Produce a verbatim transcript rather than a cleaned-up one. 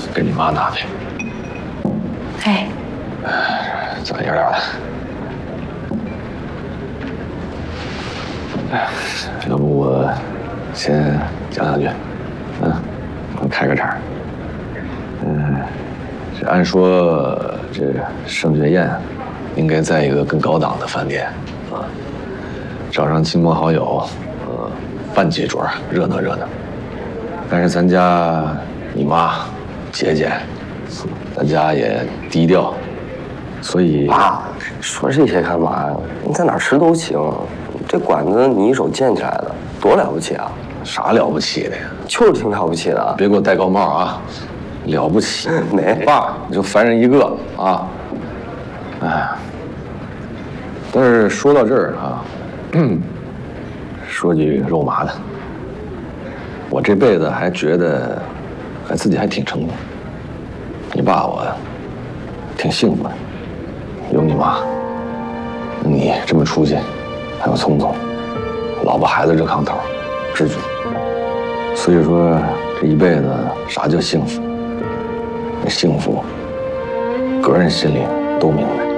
给你妈拿去。 哎， 咱爷俩的。哎，要不我先讲两句，嗯，我开个场。嗯，这按说这圣爵宴应该在一个更高档的饭店啊，找上亲朋好友，呃，办几桌，热闹热闹。但是咱家你妈节俭，咱家也低调，所以爸说这些干嘛呀？你在哪儿吃都行，这馆子你一手建起来的，多了不起啊！ 啥了不起的呀？ 就是挺了不起的。 别给我戴高帽啊！了不起， 没爸，你就凡人一个啊！哎，但是说到这儿啊，说句肉麻的，我这辈子还觉得还自己还挺成功。你爸我挺幸福的，有你妈，你这么出息，还有聪聪，老婆孩子热炕头，知足。所以说这一辈子啥叫幸福？那幸福，个人心里都明白。